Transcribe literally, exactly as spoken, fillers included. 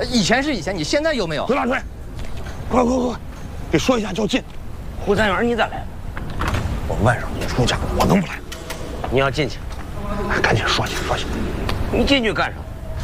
以前是以前，你现在有没有？ 刘大锤，快快快，给说一下较劲。 胡三元，你咋来了？ 我外甥你出嫁，我能不来？ 你要进去？ 赶紧说去说去。 你进去干啥？